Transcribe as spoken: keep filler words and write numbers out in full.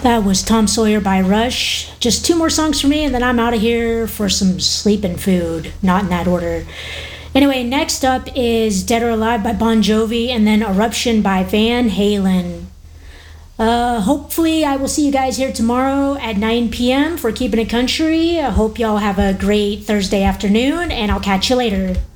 That was Tom Sawyer by Rush. Just two more songs for me, and then I'm out of here for some sleep and food. Not in that order. Anyway, next up is Dead or Alive by Bon Jovi, and then Eruption by Van Halen. Uh, hopefully, I will see you guys here tomorrow at nine p.m. for Keeping It Country. I hope y'all have a great Thursday afternoon, and I'll catch you later.